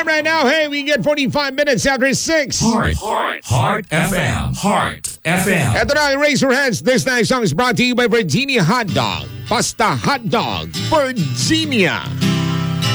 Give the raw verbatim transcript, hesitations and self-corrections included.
time right now. Hey, we get forty-five minutes after six. Heart, Heart, Heart F M. Heart F M. Ito na ang Raise Your Hands. This next song is brought to you by Virginia Hot Dog. Pasta Hot Dog. Virginia.